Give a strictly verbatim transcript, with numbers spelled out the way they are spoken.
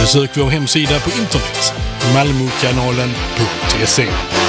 Besök vår hemsida på internet malmokanalen punkt se.